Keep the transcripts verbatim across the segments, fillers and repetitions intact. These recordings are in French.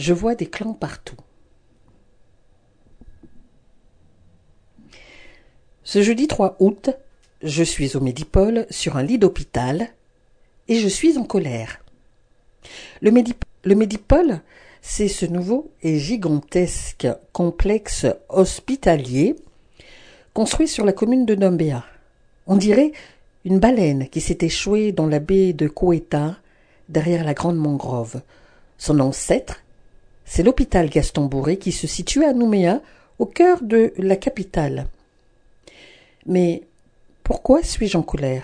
Je vois des clans partout. Ce jeudi trois août, je suis au Médipôle sur un lit d'hôpital et je suis en colère. Le, Médip- le Médipôle, c'est ce nouveau et gigantesque complexe hospitalier construit sur la commune de Dombéa. On dirait une baleine qui s'est échouée dans la baie de Ceuta, derrière la grande mangrove. Son ancêtre, c'est l'hôpital Gaston Bourré qui se situe à Nouméa, au cœur de la capitale. Mais pourquoi suis-je en colère ?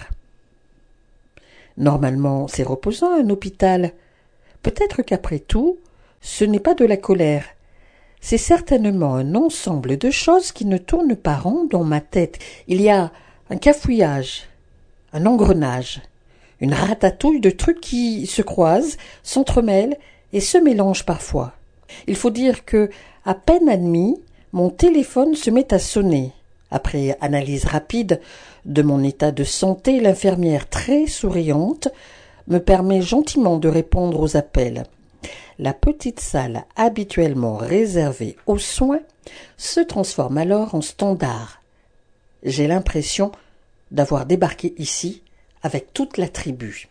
Normalement, c'est reposant un hôpital. Peut-être qu'après tout, ce n'est pas de la colère. C'est certainement un ensemble de choses qui ne tournent pas rond dans ma tête. Il y a un cafouillage, un engrenage, une ratatouille de trucs qui se croisent, s'entremêlent et se mélangent parfois. Il faut dire que, à peine admis, mon téléphone se met à sonner. Après analyse rapide de mon état de santé, l'infirmière très souriante me permet gentiment de répondre aux appels. La petite salle habituellement réservée aux soins se transforme alors en standard. J'ai l'impression d'avoir débarqué ici avec toute la tribu.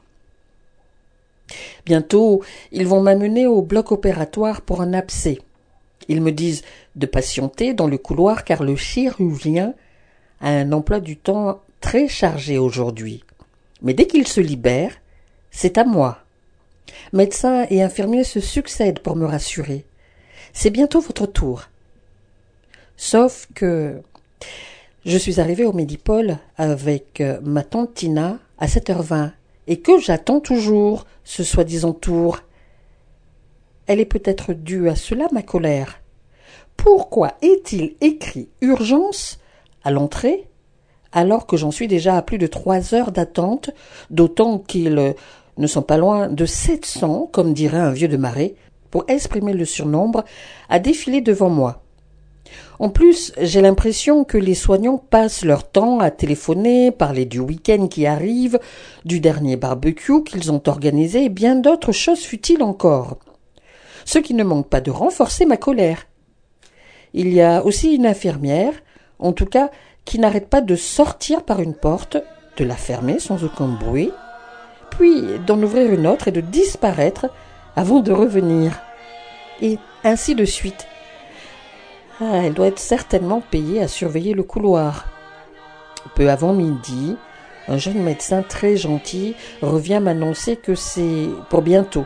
Bientôt, ils vont m'amener au bloc opératoire pour un abcès. Ils me disent de patienter dans le couloir car le chirurgien a un emploi du temps très chargé aujourd'hui. Mais dès qu'il se libère, c'est à moi. Médecins et infirmiers se succèdent pour me rassurer. C'est bientôt votre tour. Sauf que je suis arrivée au Médipôle avec ma tante Tina à sept heures vingt et que j'attends toujours ce soi-disant tour. Elle est peut-être due à cela, ma colère. Pourquoi est-il écrit « urgence » à l'entrée, alors que j'en suis déjà à plus de trois heures d'attente, d'autant qu'ils ne sont pas loin de sept cents, comme dirait un vieux de Marais, pour exprimer le surnombre, à défiler devant moi. En plus, j'ai l'impression que les soignants passent leur temps à téléphoner, parler du week-end qui arrive, du dernier barbecue qu'ils ont organisé et bien d'autres choses futiles encore. Ce qui ne manque pas de renforcer ma colère. Il y a aussi une infirmière, en tout cas, qui n'arrête pas de sortir par une porte, de la fermer sans aucun bruit, puis d'en ouvrir une autre et de disparaître avant de revenir. Et ainsi de suite. Ah, elle doit être certainement payée à surveiller le couloir. Peu avant midi, un jeune médecin très gentil revient m'annoncer que c'est pour bientôt.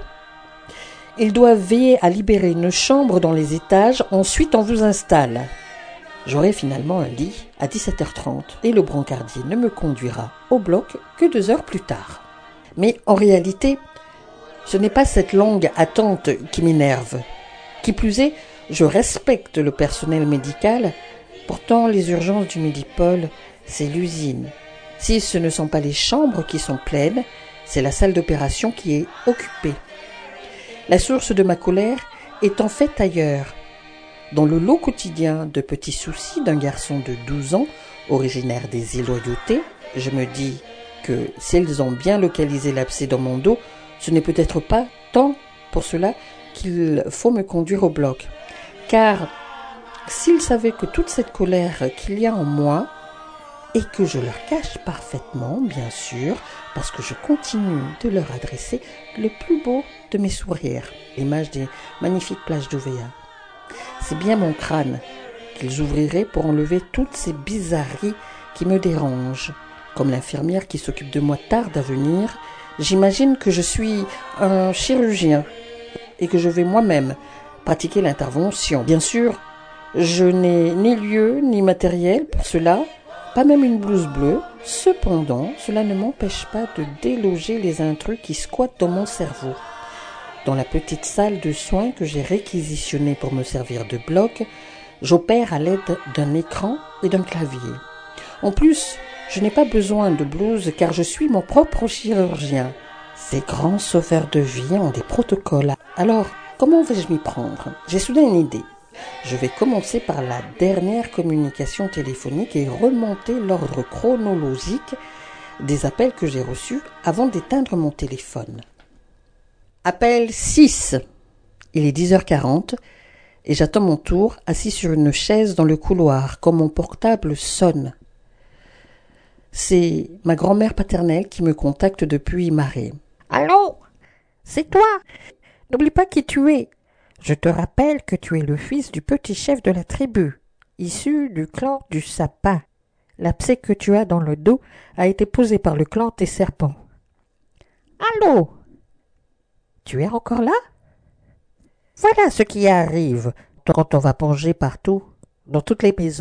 Ils doivent veiller à libérer une chambre dans les étages, ensuite on vous installe. J'aurai finalement un lit à dix-sept heures trente et le brancardier ne me conduira au bloc que deux heures plus tard. Mais en réalité, ce n'est pas cette longue attente qui m'énerve. Qui plus est, je respecte le personnel médical, pourtant les urgences du Médipôle, c'est l'usine. Si ce ne sont pas les chambres qui sont pleines, c'est la salle d'opération qui est occupée. La source de ma colère est en fait ailleurs. Dans le lot quotidien de petits soucis d'un garçon de douze ans, originaire des îles Loyauté, je me dis que s'ils ont bien localisé l'abcès dans mon dos, ce n'est peut-être pas tant pour cela qu'il faut me conduire au bloc. Car s'ils savaient que toute cette colère qu'il y a en moi, et que je leur cache parfaitement, bien sûr, parce que je continue de leur adresser le plus beau de mes sourires, l'image des magnifiques plages d'Ouvéa. C'est bien mon crâne qu'ils ouvriraient pour enlever toutes ces bizarreries qui me dérangent. Comme l'infirmière qui s'occupe de moi tarde à venir, j'imagine que je suis un chirurgien et que je vais moi-même pratiquer l'intervention. Bien sûr, je n'ai ni lieu ni matériel pour cela, pas même une blouse bleue. Cependant, cela ne m'empêche pas de déloger les intrus qui squattent dans mon cerveau. Dans la petite salle de soins que j'ai réquisitionnée pour me servir de bloc, j'opère à l'aide d'un écran et d'un clavier. En plus, je n'ai pas besoin de blouse car je suis mon propre chirurgien. Ces grands sauveurs de vie ont des protocoles. Alors, comment vais-je m'y prendre ? J'ai soudain une idée. Je vais commencer par la dernière communication téléphonique et remonter l'ordre chronologique des appels que j'ai reçus avant d'éteindre mon téléphone. Appel six. Il est dix heures quarante et j'attends mon tour assis sur une chaise dans le couloir quand mon portable sonne. C'est ma grand-mère paternelle qui me contacte depuis Marais. « Allô, c'est toi. N'oublie pas qui tu es. Je te rappelle que tu es le fils du petit chef de la tribu, issu du clan du sapin. L'abcès que tu as dans le dos a été posé par le clan des serpents. Allô? Tu es encore là? Voilà ce qui arrive quand on va manger partout, dans toutes les maisons. »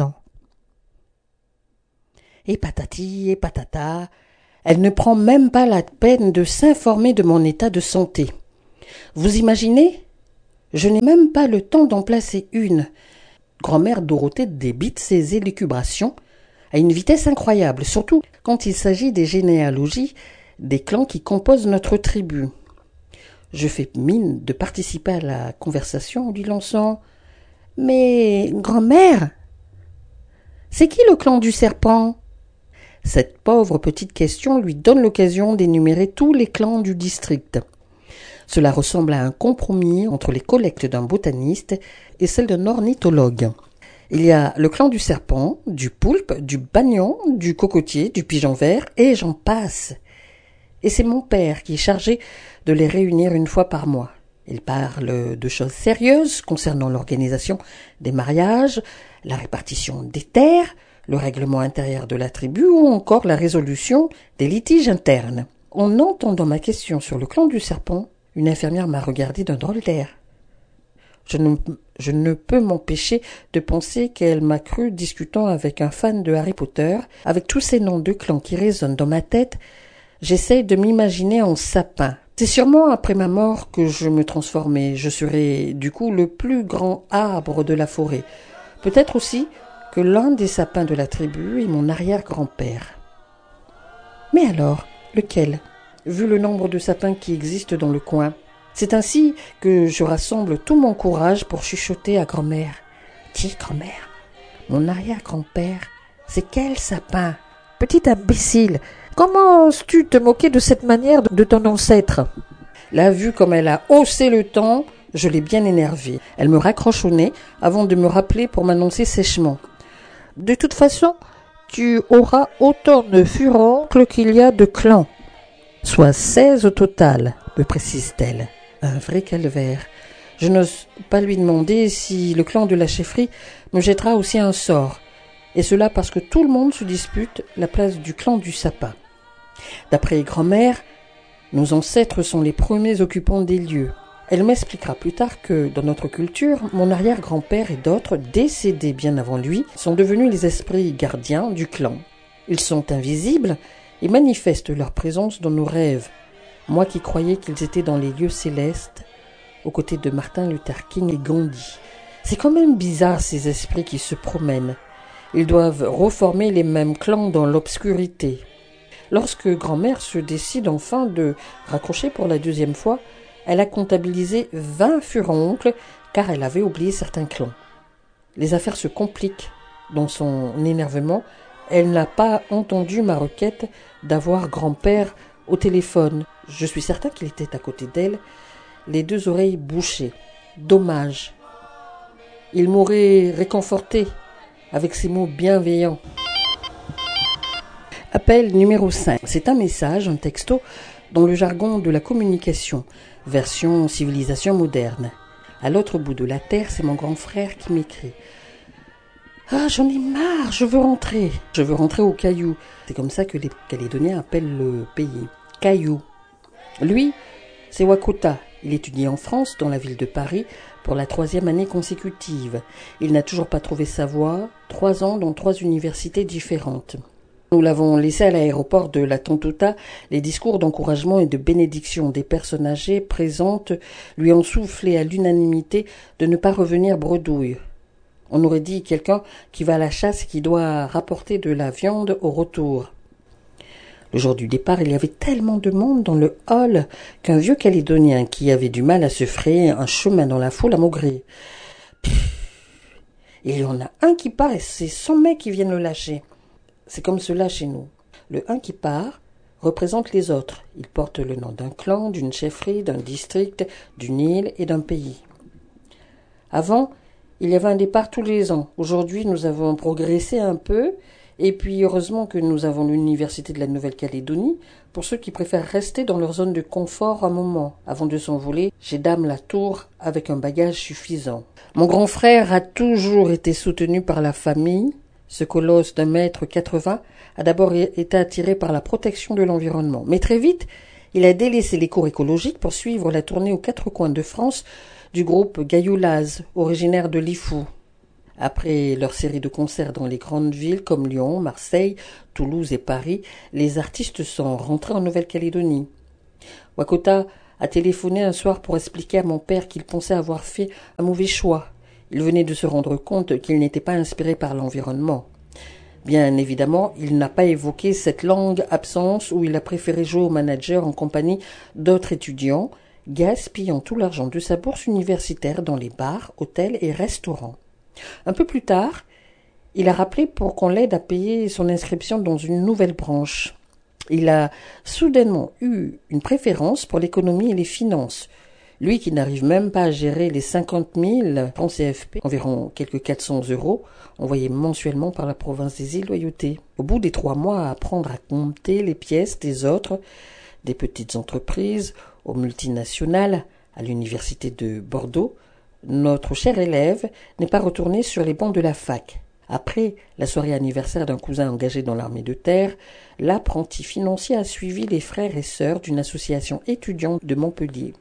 Et patati et patata, elle ne prend même pas la peine de s'informer de mon état de santé. Vous imaginez? Je n'ai même pas le temps d'en placer une. Grand-mère Dorothée débite ses élucubrations à une vitesse incroyable, surtout quand il s'agit des généalogies des clans qui composent notre tribu. Je fais mine de participer à la conversation en lui lançant « Mais, grand-mère, c'est qui le clan du serpent ?» Cette pauvre petite question lui donne l'occasion d'énumérer tous les clans du district. Cela ressemble à un compromis entre les collectes d'un botaniste et celles d'un ornithologue. Il y a le clan du serpent, du poulpe, du bagnon, du cocotier, du pigeon vert, et j'en passe. Et c'est mon père qui est chargé de les réunir une fois par mois. Il parle de choses sérieuses concernant l'organisation des mariages, la répartition des terres, le règlement intérieur de la tribu ou encore la résolution des litiges internes. En entendant ma question sur le clan du serpent, une infirmière m'a regardé d'un drôle d'air. Je ne, je ne peux m'empêcher de penser qu'elle m'a cru discutant avec un fan de Harry Potter. Avec tous ces noms de clans qui résonnent dans ma tête, j'essaye de m'imaginer en sapin. C'est sûrement après ma mort que je me transformerai. Je serai du coup le plus grand arbre de la forêt. Peut-être aussi que l'un des sapins de la tribu est mon arrière-grand-père. Mais alors, lequel ? Vu le nombre de sapins qui existent dans le coin. C'est ainsi que je rassemble tout mon courage pour chuchoter à grand-mère. « Dis, grand-mère, mon arrière-grand-père, c'est quel sapin ? Petit imbécile, comment oses-tu te moquer de cette manière de ton ancêtre ?» Là, vu comme elle a haussé le ton, je l'ai bien énervée. Elle me raccroche au nez avant de me rappeler pour m'annoncer sèchement. « De toute façon, tu auras autant de furoncles qu'il y a de clans. Soit seize au total, me précise-t-elle. Un vrai calvaire. Je n'ose pas lui demander si le clan de la chefferie me jettera aussi un sort. Et cela parce que tout le monde se dispute la place du clan du sapin. D'après grand-mère, nos ancêtres sont les premiers occupants des lieux. Elle m'expliquera plus tard que, dans notre culture, mon arrière-grand-père et d'autres, décédés bien avant lui, sont devenus les esprits gardiens du clan. Ils sont invisibles et manifestent leur présence dans nos rêves. Moi qui croyais qu'ils étaient dans les lieux célestes, aux côtés de Martin Luther King et Gandhi. C'est quand même bizarre ces esprits qui se promènent. Ils doivent reformer les mêmes clans dans l'obscurité. Lorsque grand-mère se décide enfin de raccrocher pour la deuxième fois, elle a comptabilisé vingt furoncles car elle avait oublié certains clans. Les affaires se compliquent. Dans son énervement, elle n'a pas entendu ma requête d'avoir grand-père au téléphone. Je suis certain qu'il était à côté d'elle, les deux oreilles bouchées. Dommage. Il m'aurait réconforté avec ces mots bienveillants. Appel numéro cinq. C'est un message, un texto, dans le jargon de la communication, version civilisation moderne. À l'autre bout de la terre, c'est mon grand frère qui m'écrit. « Ah, j'en ai marre, je veux rentrer. Je veux rentrer au Caillou. » C'est comme ça que les Calédoniens appellent le pays. Caillou. Lui, c'est Wakota. Il étudie en France, dans la ville de Paris, pour la troisième année consécutive. Il n'a toujours pas trouvé sa voie, trois ans dans trois universités différentes. Nous l'avons laissé à l'aéroport de la Tontouta. Les discours d'encouragement et de bénédiction des personnes âgées présentes lui ont soufflé à l'unanimité de ne pas revenir bredouille. On aurait dit quelqu'un qui va à la chasse et qui doit rapporter de la viande au retour. Le jour du départ, il y avait tellement de monde dans le hall qu'un vieux Calédonien qui avait du mal à se frayer un chemin dans la foule a maugré. Il y en a un qui part et c'est cent mecs qui viennent le lâcher. C'est comme cela chez nous. Le un qui part représente les autres. Il porte le nom d'un clan, d'une chefferie, d'un district, d'une île et d'un pays. Avant, il y avait un départ tous les ans. Aujourd'hui, nous avons progressé un peu. Et puis, heureusement que nous avons l'Université de la Nouvelle-Calédonie pour ceux qui préfèrent rester dans leur zone de confort un moment. Avant de s'envoler, j'ai dame la tour avec un bagage suffisant. Mon grand frère a toujours été soutenu par la famille. Ce colosse d'un mètre quatre-vingts a d'abord été attiré par la protection de l'environnement. Mais très vite, il a délaissé les cours écologiques pour suivre la tournée aux quatre coins de France du groupe Gayoulaz, originaire de Lifou. Après leur série de concerts dans les grandes villes comme Lyon, Marseille, Toulouse et Paris, les artistes sont rentrés en Nouvelle-Calédonie. Wakota a téléphoné un soir pour expliquer à mon père qu'il pensait avoir fait un mauvais choix. Il venait de se rendre compte qu'il n'était pas inspiré par l'environnement. Bien évidemment, il n'a pas évoqué cette longue absence où il a préféré jouer au manager en compagnie d'autres étudiants, gaspillant tout l'argent de sa bourse universitaire dans les bars, hôtels et restaurants. Un peu plus tard, il a rappelé pour qu'on l'aide à payer son inscription dans une nouvelle branche. Il a soudainement eu une préférence pour l'économie et les finances. Lui qui n'arrive même pas à gérer les cinquante mille francs C F P, environ quelques quatre cents euros, envoyés mensuellement par la province des îles Loyauté. Au bout des trois mois à apprendre à compter les pièces des autres, des petites entreprises aux multinationales, à l'université de Bordeaux, notre cher élève n'est pas retourné sur les bancs de la fac. Après la soirée anniversaire d'un cousin engagé dans l'armée de terre, l'apprenti financier a suivi les frères et sœurs d'une association étudiante de Montpellier.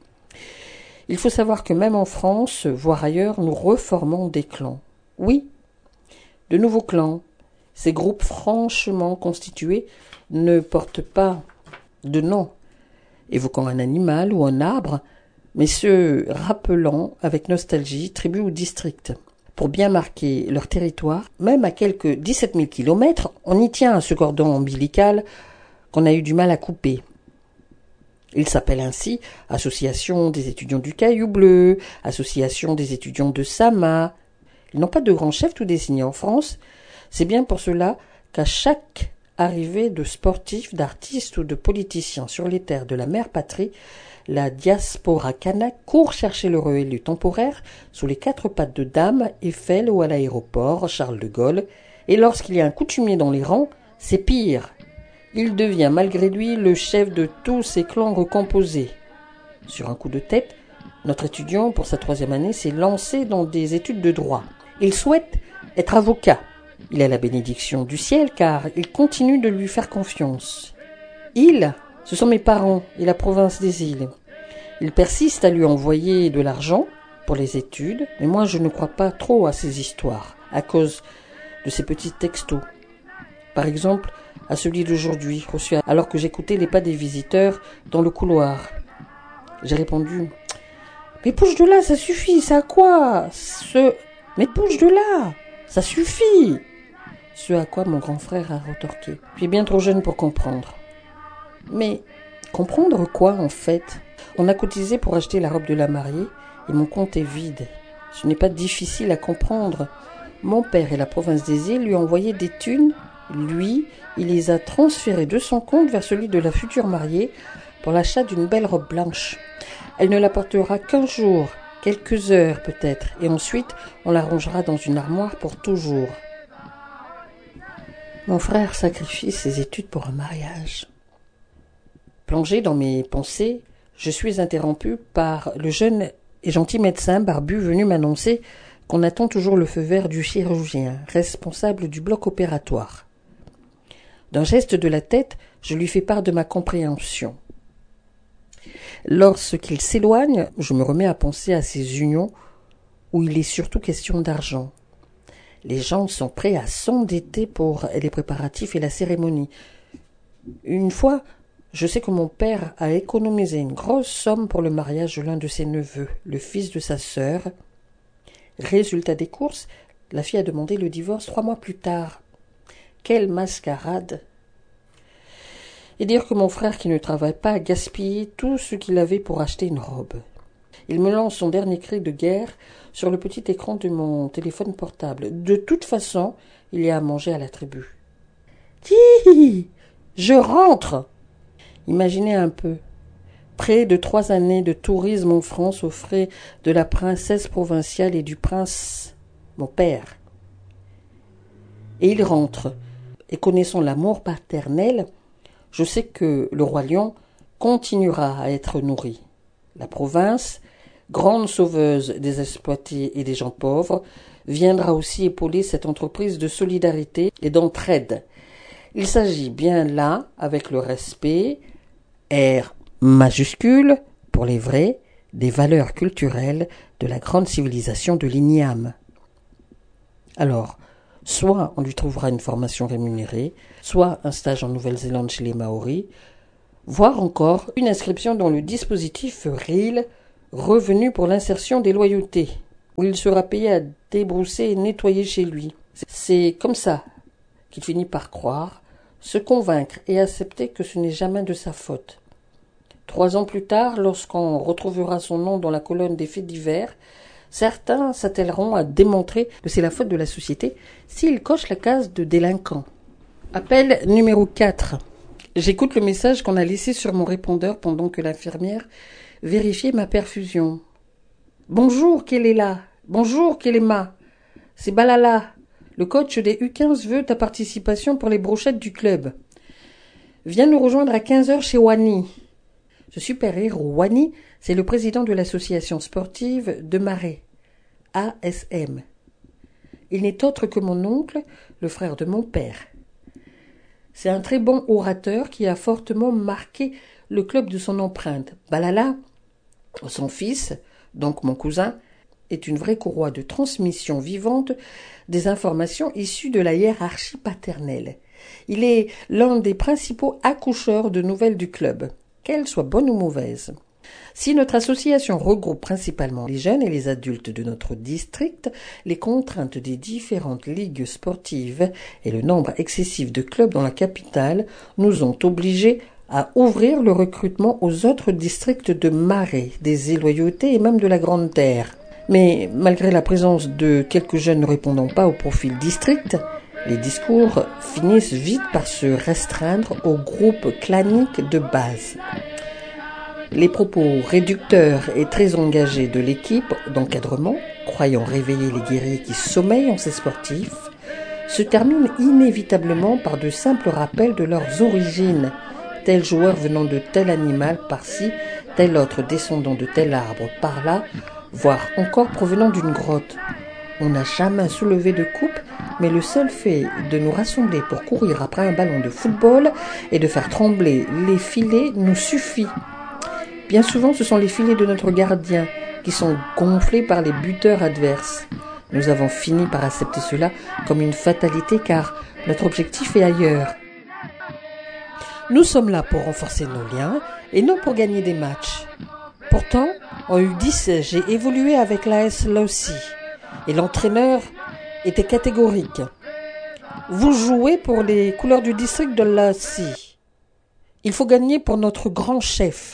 Il faut savoir que même en France, voire ailleurs, nous reformons des clans. Oui, de nouveaux clans. Ces groupes franchement constitués ne portent pas de nom évoquant un animal ou un arbre, mais ceux rappelant avec nostalgie tribus ou districts. Pour bien marquer leur territoire, même à quelques dix-sept mille kilomètres, on y tient à ce cordon ombilical qu'on a eu du mal à couper. Il s'appelle ainsi Association des étudiants du Caillou Bleu, Association des étudiants de Sama. Ils n'ont pas de grand chef tout désigné en France. C'est bien pour cela qu'à chaque arrivée de sportifs, d'artistes ou de politiciens sur les terres de la mère patrie, la diaspora kanak court chercher le élu temporaire sous les quatre pattes de Dame, Eiffel ou à l'aéroport Charles de Gaulle, et lorsqu'il y a un coutumier dans les rangs, c'est pire. Il devient malgré lui le chef de tous ces clans recomposés. Sur un coup de tête, notre étudiant, pour sa troisième année, s'est lancé dans des études de droit. Il souhaite être avocat. Il a la bénédiction du ciel car il continue de lui faire confiance. Il, ce sont mes parents et la province des îles. Ils persistent à lui envoyer de l'argent pour les études, mais moi je ne crois pas trop à ces histoires, à cause de ces petits textos. Par exemple, à celui d'aujourd'hui, reçu alors que j'écoutais les pas des visiteurs dans le couloir. J'ai répondu « Mais bouge de là, ça suffit, ça à quoi Ce... Mais bouge de là, ça suffit !» Ce à quoi mon grand frère a retorqué. « Tu es bien trop jeune pour comprendre. » Mais comprendre quoi en fait ? On a cotisé pour acheter la robe de la mariée et mon compte est vide. Ce n'est pas difficile à comprendre. Mon père et la province des îles lui ont envoyé des thunes. Lui, il les a transférées de son compte vers celui de la future mariée pour l'achat d'une belle robe blanche. Elle ne la portera qu'un jour, quelques heures peut-être, et ensuite on la rangera dans une armoire pour toujours. Mon frère sacrifie ses études pour un mariage. Plongé dans mes pensées, je suis interrompu par le jeune et gentil médecin barbu venu m'annoncer qu'on attend toujours le feu vert du chirurgien, responsable du bloc opératoire. D'un geste de la tête, je lui fais part de ma compréhension. Lorsqu'il s'éloigne, je me remets à penser à ces unions où il est surtout question d'argent. Les gens sont prêts à s'endetter pour les préparatifs et la cérémonie. Une fois, je sais que mon père a économisé une grosse somme pour le mariage de l'un de ses neveux, le fils de sa sœur. Résultat des courses, la fille a demandé le divorce trois mois plus tard. Quelle mascarade! Et dire que mon frère qui ne travaille pas a gaspillé tout ce qu'il avait pour acheter une robe. Il me lance son dernier cri de guerre sur le petit écran de mon téléphone portable. De toute façon, il y a à manger à la tribu. Ti, je rentre! Imaginez un peu. Près de trois années de tourisme en France aux frais de la princesse provinciale et du prince, mon père. Et il rentre. Et connaissant l'amour paternel, je sais que le roi lion continuera à être nourri. La province, grande sauveuse des exploités et des gens pauvres, viendra aussi épauler cette entreprise de solidarité et d'entraide. Il s'agit bien là, avec le respect, R majuscule, pour les vrais, des valeurs culturelles de la grande civilisation de l'I N I A M. Alors, soit on lui trouvera une formation rémunérée, soit un stage en Nouvelle-Zélande chez les Maoris, voire encore une inscription dans le dispositif R I L, revenu pour l'insertion des loyautés, où il sera payé à débrousser et nettoyer chez lui. C'est comme ça qu'il finit par croire, se convaincre et accepter que ce n'est jamais de sa faute. Trois ans plus tard, lorsqu'on retrouvera son nom dans la colonne des faits divers, certains s'attelleront à démontrer que c'est la faute de la société s'il coche la case de délinquant. Appel numéro quatre. J'écoute le message qu'on a laissé sur mon répondeur pendant que l'infirmière vérifiait ma perfusion. Bonjour, Kéléla. Bonjour, Kéléma. C'est Balala. Le coach des U quinze veut ta participation pour les brochettes du club. Viens nous rejoindre à quinze heures chez Wani. Ce super-héros Wani, c'est le président de l'association sportive de Marais, A S M. Il n'est autre que mon oncle, le frère de mon père. C'est un très bon orateur qui a fortement marqué le club de son empreinte. Balala, son fils, donc mon cousin, est une vraie courroie de transmission vivante des informations issues de la hiérarchie paternelle. Il est l'un des principaux accoucheurs de nouvelles du club, qu'elles soient bonnes ou mauvaises. Si notre association regroupe principalement les jeunes et les adultes de notre district, les contraintes des différentes ligues sportives et le nombre excessif de clubs dans la capitale nous ont obligés à ouvrir le recrutement aux autres districts de Marais, des Îles-Loyauté et même de la Grande Terre. Mais malgré la présence de quelques jeunes ne répondant pas au profil district, les discours finissent vite par se restreindre au groupe clanique de base. Les propos réducteurs et très engagés de l'équipe d'encadrement, croyant réveiller les guerriers qui sommeillent en ces sportifs, se terminent inévitablement par de simples rappels de leurs origines, tel joueur venant de tel animal par-ci, tel autre descendant de tel arbre par-là, voire encore provenant d'une grotte. On n'a jamais soulevé de coupe, mais le seul fait de nous rassembler pour courir après un ballon de football et de faire trembler les filets nous suffit. Bien souvent, ce sont les filets de notre gardien qui sont gonflés par les buteurs adverses. Nous avons fini par accepter cela comme une fatalité car notre objectif est ailleurs. Nous sommes là pour renforcer nos liens et non pour gagner des matchs. Pourtant, en U dix, j'ai évolué avec l'A S Lossy et l'entraîneur était catégorique. Vous jouez pour les couleurs du district de Lossy. Il faut gagner pour notre grand chef.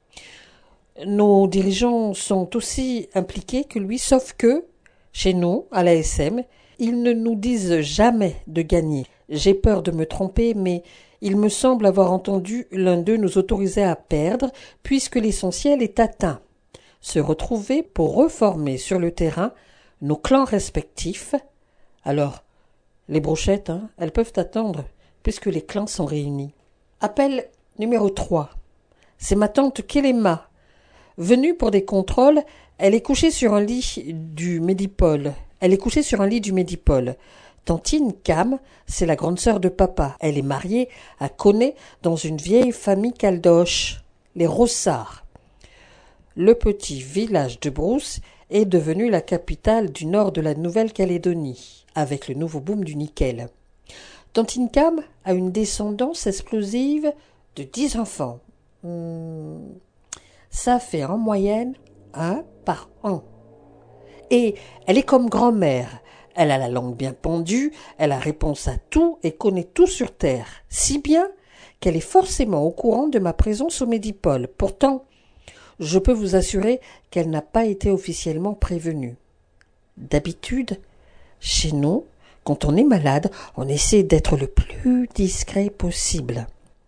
Nos dirigeants sont aussi impliqués que lui, sauf que, chez nous, à l'A S M, ils ne nous disent jamais de gagner. J'ai peur de me tromper, mais il me semble avoir entendu l'un d'eux nous autoriser à perdre, puisque l'essentiel est atteint. Se retrouver pour reformer sur le terrain nos clans respectifs. Alors, les brochettes, hein, elles peuvent attendre, puisque les clans sont réunis. Appel numéro trois. C'est ma tante Kéléma. Venue pour des contrôles, elle est couchée sur un lit du Médipôle. Elle est couchée sur un lit du Médipôle. Tantine Cam, c'est la grande sœur de papa. Elle est mariée à Coné dans une vieille famille caldoche, les Rossards. Le petit village de Brousse est devenu la capitale du nord de la Nouvelle-Calédonie, avec le nouveau boom du nickel. Tantine Cam a une descendance explosive de dix enfants. Hmm, ça fait en moyenne un par an. Et elle est comme grand-mère. Elle a la langue bien pendue, elle a réponse à tout et connaît tout sur terre, si bien qu'elle est forcément au courant de ma présence au Médipôle. Pourtant, je peux vous assurer qu'elle n'a pas été officiellement prévenue. D'habitude, chez nous, quand on est malade, on essaie d'être le plus discret possible.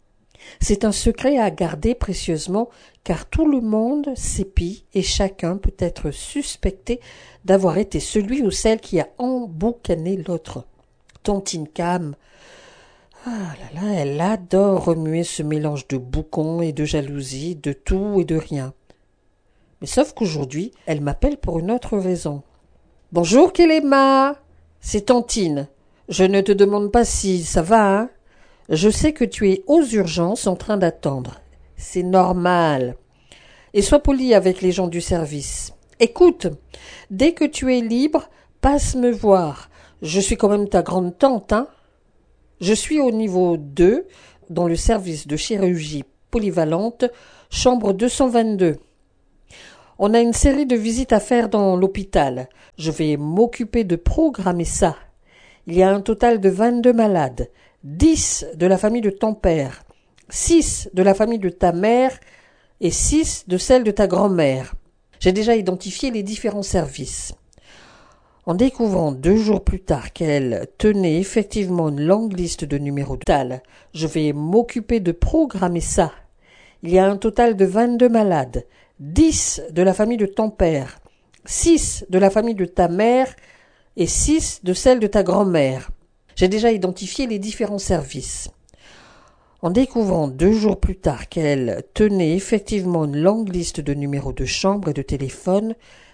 C'est un secret à garder précieusement, car tout le monde s'épie et chacun peut être suspecté d'avoir été celui ou celle qui a emboucané l'autre. Tontine Cam, ah là là, elle adore remuer ce mélange de boucon et de jalousie, de tout et de rien. Mais sauf qu'aujourd'hui, elle m'appelle pour une autre raison. « Bonjour Kéléma, c'est Tontine. Je ne te demande pas si ça va, hein. Je sais que tu es aux urgences en train d'attendre. C'est normal. Et sois poli avec les gens du service. Écoute, dès que tu es libre, passe me voir. Je suis quand même ta grande tante, hein. Je suis au niveau deux, dans le service de chirurgie polyvalente, chambre deux cent vingt-deux. On a une série de visites à faire dans l'hôpital. Je vais m'occuper de programmer ça. Il y a un total de vingt-deux malades. dix de la famille de ton père, six de la famille de ta mère et six de celle de ta grand-mère. J'ai déjà identifié les différents services. En découvrant deux jours plus tard qu'elle tenait effectivement une longue liste de numéros de total, je vais m'occuper de programmer ça. Il y a un total de vingt-deux malades, dix de la famille de ton père, six de la famille de ta mère et six de celle de ta grand-mère. J'ai déjà identifié les différents services. En découvrant deux jours plus tard qu'elle tenait effectivement une longue liste de numéros de chambre et de téléphone,